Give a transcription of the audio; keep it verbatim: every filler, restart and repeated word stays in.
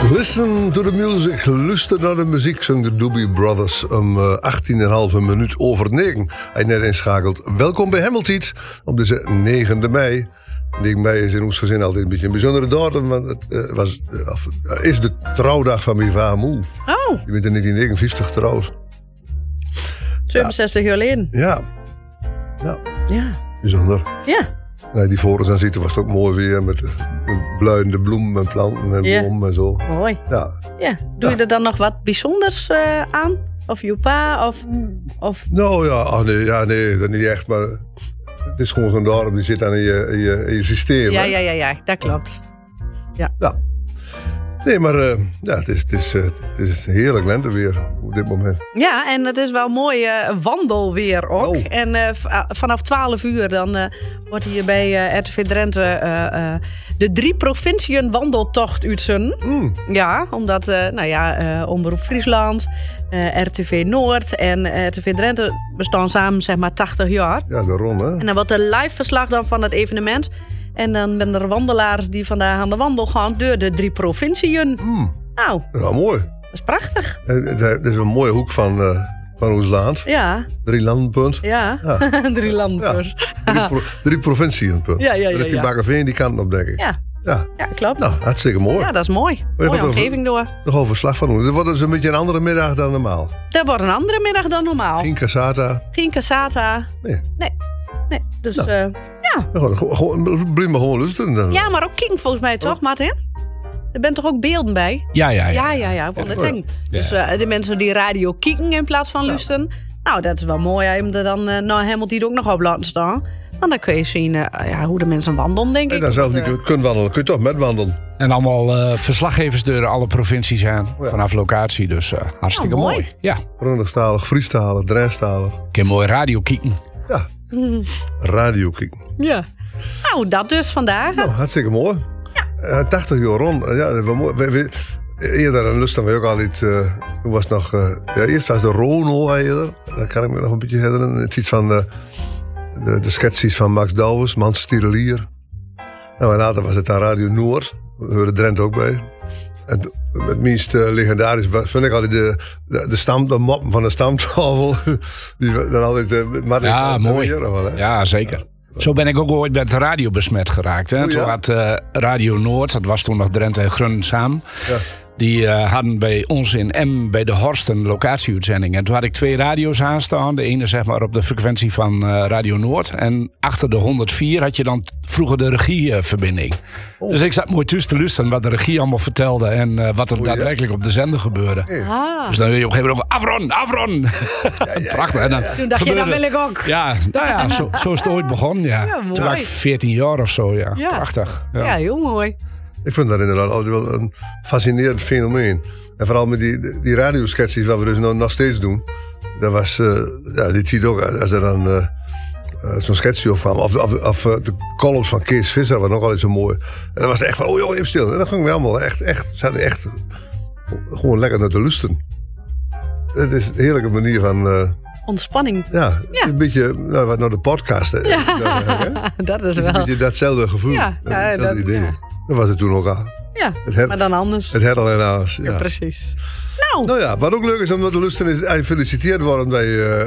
Listen to the music, luister naar de muziek, zong de Doobie Brothers om uh, achttien komma vijf minuut over negen. Hij net inschakelt. Welkom bij Hemeltijd op deze negende mei. negen mei is in ons gezin altijd een beetje een bijzondere datum, want het uh, was, uh, of, uh, is de trouwdag van mijn vader moe. Oh. Die bent in negentien negenenvijftig trouwens. zevenenzestig jaar geleden. Ja. Ja. Ja. Bijzonder. Ja. Nee, die foto's aan zitten was het ook mooi weer met uh, bluidende bloemen en planten en Ja. bomen en zo. Mooi. Ja. Ja. Doe Ja. je er dan nog wat bijzonders uh, aan? Of je pa? Of, of... Nou ja, ach nee, ja, nee, dat niet echt, maar het is gewoon zo'n dorp die zit aan in je, in je, in je systeem. Ja, hè? ja, ja, ja, dat klopt. Ja. Nee, maar uh, ja, het, is, het, is, uh, het is heerlijk lenteweer op dit moment. Ja, en het is wel mooi uh, wandelweer ook. Oh. En uh, v- uh, vanaf twaalf uur dan uh, wordt hier bij uh, R T V Drenthe uh, uh, de drie provinciën wandeltocht uitzenden. Mm. Ja, omdat uh, nou ja, uh, Omroep Friesland, uh, R T V Noord en uh, R T V Drenthe bestaan samen zeg maar tachtig jaar. Ja, de Ron, hè? En dan wordt er live verslag dan van het evenement. En dan ben er wandelaars die vandaag aan de wandel gaan door de drie provinciën. Mm. Nou, Ja, mooi. dat is prachtig. En Het het is een mooie hoek van, uh, van ons land. Ja, Drie landenpunt. ja. Ja. Drie landen. Drie, pro, drie provinciën. Punt. Ja, ja, ja, Dat is die ja. Bakkeveen die kanten op, denk ik. Ja, Ja. ja, klopt. Nou, hartstikke mooi. Ja, dat is mooi. je Mooie gaat over- omgeving door. Nog over verslag van doen. Het wordt dus een beetje een andere middag dan normaal. Dat wordt een andere middag dan normaal. Geen cassata. Geen cassata. Nee. Nee. Nee. Dus Nou. eh, ja. Gewoon, gewoon, blijf maar gewoon luisteren. Dan. Ja, maar ook King volgens mij toch, Martin? Er bent toch ook beelden bij? Ja, ja, ja. Ja, ja, ja. Van het Ja. ding. Dus eh, de mensen die radio kijken in plaats van luisteren. Nou, dat is wel mooi. Hè, om er dan uh, nou helemaal die ook nog op laten staan. Want dan kun je zien uh, ja, hoe de mensen wandelen, denk En ik. dan zelf Want, niet uh, kunt wandelen. Kun je toch met wandelen. En allemaal uh, verslaggevers door alle provincies aan. Ja. Vanaf locatie, dus uh, hartstikke Oh, mooi. mooi. Ja, Groningstalig, Friestalig, Drentstalig. ik heb mooi radio kijken. Ja. Radio kijken. ja. Nou, dat dus vandaag. Nou, hartstikke mooi. Ja. tachtig jaar rond. Ja, dat was mooi. We, we, eerder een lust dan we ook altijd. Uh, toen was het nog. Uh, ja, eerst was de Rono eerder. Dat kan ik me nog een beetje herinneren. Het is iets van de, de, de sketches van Max Douwes, Mans Tierelier. Nou, en later was het dan Radio Noord. Daar hoorde Drenthe ook bij. En het meest uh, legendarisch was- vind ik altijd de, de, de, stam, de moppen van de stamtafel. Die we dan altijd. Uh, Martin Ja, van- mooi. van- wel, hè? Ja, zeker. Zo ben ik ook ooit met de radio besmet geraakt. Hè. Oh, ja? Toen had uh, Radio Noord, dat was toen nog Drenthe en Grunnen samen. Ja. Die uh, hadden bij ons in M, bij de Horst, een locatieuitzending. En toen had ik twee radio's aanstaan. De ene zeg maar op de frequentie van uh, Radio Noord. En achter de honderdvier had je dan t- vroeger de regieverbinding. Oh. Dus ik zat mooi tussen te luisteren wat de regie allemaal vertelde. En uh, wat er Oh, ja? daadwerkelijk op de zender gebeurde. Ah. Dus dan wil je op een gegeven moment ook Afron, Afron. Prachtig. En dan Toen dacht je, dat gebeurde- wil ik ook. Ja, nou ja, zo, zo is het ooit begonnen. Ja. Ja, mooi. Toen was ik veertien jaar of zo. Ja. Ja. Prachtig. Ja. Ja, heel mooi. Ik vind dat inderdaad altijd wel een fascinerend fenomeen. En vooral met die, die radiosketches wat we dus nog, nog steeds doen. Dat was, uh, ja, dit ziet ook als er dan uh, uh, zo'n sketchje of van. Of, of, of uh, de columns van Kees Visser waren ook altijd zo mooi. En dan was het echt van, oh joh, even stil. En dan gingen we allemaal echt, echt, zaten echt gewoon lekker naar te luisteren. Het is een heerlijke manier van, uh, Ontspanning. ja, Ja. een beetje, nou, wat nou de podcast. Hè, Ja. dat, hè? Dat is Een wel. beetje datzelfde gevoel. Ja, ja, datzelfde dat- idee. ja. Dat was het toen ook al. Ja, Het her- maar dan anders. Het her al en alles. Ja, Ja. precies. Nou, Nou ja, wat ook leuk is om dat te luisteren is hij gefeliciteerd worden bij uh,